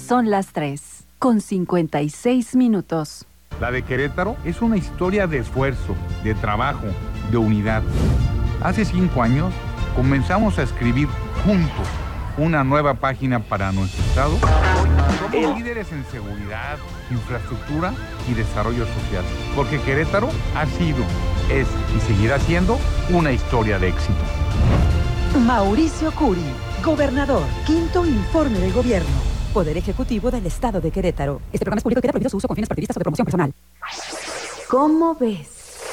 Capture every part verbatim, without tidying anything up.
Son las tres, con cincuenta y seis minutos. La de Querétaro es una historia de esfuerzo, de trabajo, de unidad. Hace cinco años comenzamos a escribir juntos una nueva página para nuestro estado. Hoy somos líderes en seguridad, infraestructura y desarrollo social, porque Querétaro ha sido, es y seguirá siendo una historia de éxito. Mauricio Curi, gobernador, quinto informe de gobierno, Poder Ejecutivo del Estado de Querétaro. Este programa es público y queda prohibido su uso con fines partidistas o de promoción personal. ¿Cómo ves?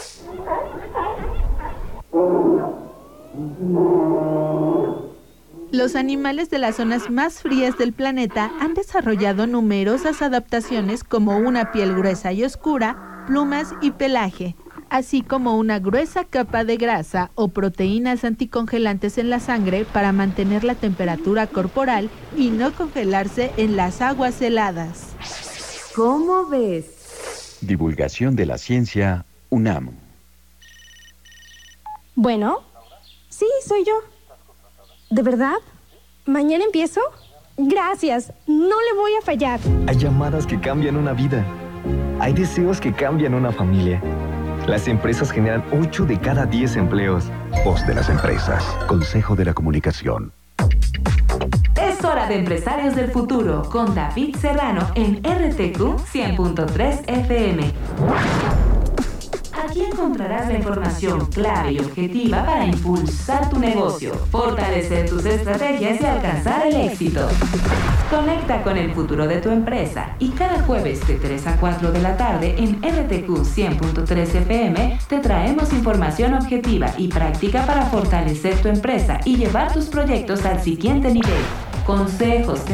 Los animales de las zonas más frías del planeta han desarrollado numerosas adaptaciones como una piel gruesa y oscura, plumas y pelaje, así como una gruesa capa de grasa o proteínas anticongelantes en la sangre para mantener la temperatura corporal y no congelarse en las aguas heladas. ¿Cómo ves? Divulgación de la ciencia, UNAM. Bueno, sí, soy yo. ¿De verdad? ¿Mañana empiezo? Gracias, no le voy a fallar. Hay llamadas que cambian una vida. Hay deseos que cambian una familia. Las empresas generan ocho de cada diez empleos. Voz de las empresas. Consejo de la Comunicación. Es hora de Empresarios del Futuro con David Serrano en R T Q cien punto tres F M. Aquí encontrarás la información clara y objetiva para impulsar tu negocio, fortalecer tus estrategias y alcanzar el éxito. Conecta con el futuro de tu empresa y cada jueves de tres a cuatro de la tarde en R T Q cien punto tres F M te traemos información objetiva y práctica para fortalecer tu empresa y llevar tus proyectos al siguiente nivel. Consejos,